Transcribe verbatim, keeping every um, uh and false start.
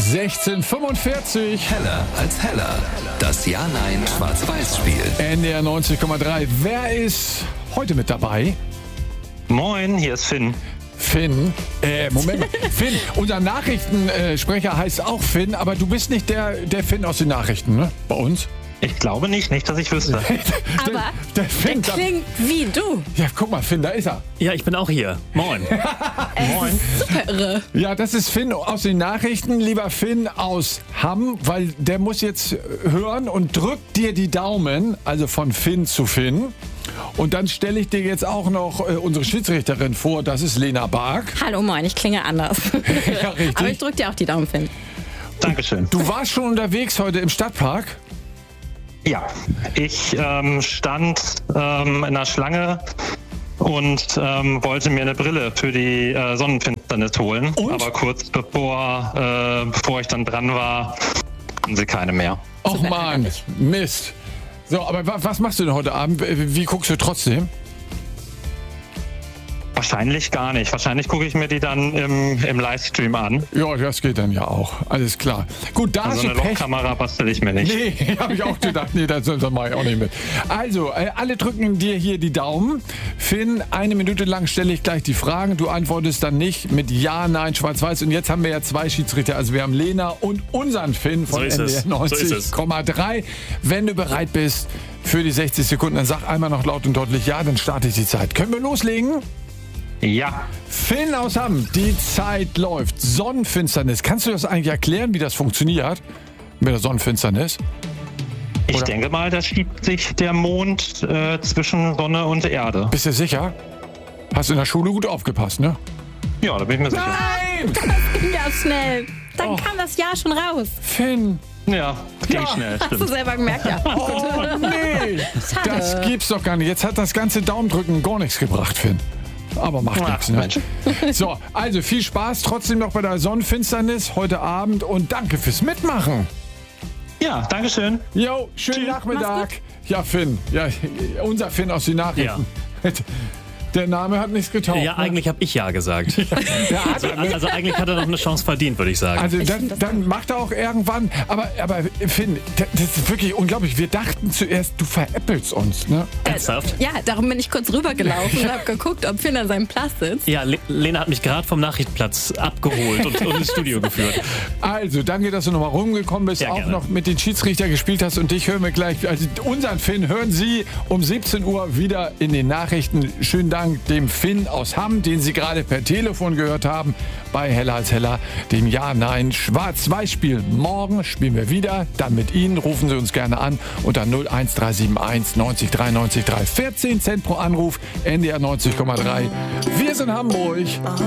sechzehn Uhr fünfundvierzig. Heller als heller. Das Ja-Nein-Schwarz-Weiß-Spiel. N D R neunzig Komma drei. Wer ist heute mit dabei? Moin, hier ist Finn. Finn, äh, Moment mal. Finn, unser Nachrichtensprecher heißt auch Finn, aber du bist nicht der, der Finn aus den Nachrichten, ne? Bei uns? Ich glaube nicht, nicht, dass ich wüsste. der, Aber der Finn, der klingt wie du. Ja, guck mal, Finn, da ist er. Ja, ich bin auch hier. Moin. Moin. Super irre. Ja, das ist Finn aus den Nachrichten. Lieber Finn aus Hamm, weil der muss jetzt hören und drückt dir die Daumen, also von Finn zu Finn. Und dann stelle ich dir jetzt auch noch äh, unsere Schiedsrichterin vor, das ist Lena Bark. Hallo, moin, ich klinge anders. Ja, richtig. Aber ich drücke dir auch die Daumen, Finn. Dankeschön. Du warst schon unterwegs heute im Stadtpark? Ja, ich ähm, stand ähm, in einer Schlange und ähm, wollte mir eine Brille für die äh, Sonnenfinsternis holen. Und? Aber kurz bevor, äh, bevor ich dann dran war, hatten sie keine mehr. Och Super Mann, ärgerlich. Mist. So, aber wa was machst du denn heute Abend? Wie guckst du trotzdem? Wahrscheinlich gar nicht. Wahrscheinlich gucke ich mir die dann im, im Livestream an. Ja, das geht dann ja auch. Alles klar. Gut, da So hast eine du Pech. Lochkamera bastel ich mir nicht. Nee, habe ich auch gedacht, nee, das, das mache ich auch nicht mit. Also, äh, alle drücken dir hier die Daumen. Finn, eine Minute lang stelle ich gleich die Fragen. Du antwortest dann nicht mit Ja, Nein, Schwarz-Weiß. Und jetzt haben wir ja zwei Schiedsrichter. Also wir haben Lena und unseren Finn von So ist N D es. R So ist neunzig es. Komma drei. Wenn du bereit bist für die sechzig Sekunden, dann sag einmal noch laut und deutlich Ja, dann starte ich die Zeit. Können wir loslegen? Ja, Finn aus Hamm, die Zeit läuft. Sonnenfinsternis. Kannst du das eigentlich erklären, wie das funktioniert mit der Sonnenfinsternis? ich Oder- denke mal, da schiebt sich der Mond äh, zwischen Sonne und Erde. Bist du sicher? Hast du in der Schule gut aufgepasst, ne? Ja, da bin ich mir sicher. Nein! Ging ja schnell. Dann Oh. kam das Ja schon raus. Finn! Ja, ging Ja. schnell, Hast du stimmt. selber gemerkt, ja. Oh nee! Schade. Das gibt's doch gar nicht. Jetzt hat das ganze Daumendrücken gar nichts gebracht, Finn. Aber macht Ach, nichts, ne? Mensch. So, also viel Spaß trotzdem noch bei der Sonnenfinsternis heute Abend und danke fürs Mitmachen. Ja, Dankeschön. Jo, schönen Tschüss. Nachmittag. Ja, Finn. Ja, unser Finn aus den Nachrichten. Der Name hat nichts getaugt. Ja, ne? eigentlich habe ich Ja gesagt. Der hat, Also, also eigentlich hat er noch eine Chance verdient, würde ich sagen. also Ich dann, find das dann macht er auch irgendwann. Aber, aber Finn, das ist wirklich unglaublich. Wir dachten zuerst, du veräppelst uns. Ne? Ernsthaft? Ja, darum bin ich kurz rübergelaufen und habe geguckt, ob Finn an seinem Platz sitzt. Ja, Le Lena hat mich gerade vom Nachrichtenplatz abgeholt und, und ins Studio geführt. Also, danke, dass du nochmal rumgekommen bist, Ja, auch gerne. noch mit den Schiedsrichter gespielt hast. Und dich hören wir gleich, also unseren Finn hören Sie um siebzehn Uhr wieder in den Nachrichten. Schönen Dank dem Finn aus Hamm, den Sie gerade per Telefon gehört haben, bei Heller als Heller, dem Ja-Nein-Schwarz-Weiß-Spiel. Morgen spielen wir wieder, dann mit Ihnen. Rufen Sie uns gerne an unter null eins drei sieben eins neunzig drei neunzig drei. vierzehn Cent pro Anruf, N D R neunzig Komma drei. Wir sind Hamburg.